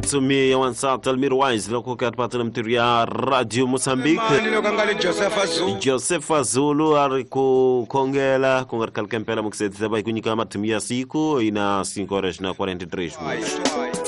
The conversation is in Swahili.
Tsumi ya wansata almirwais loko katpata mtiru ya Radio Mozambique. Joseph Zulu ariku kongela kongar kalkempela muksetsa bai kunyika matimia siku ina 5 horas na 43 minutos.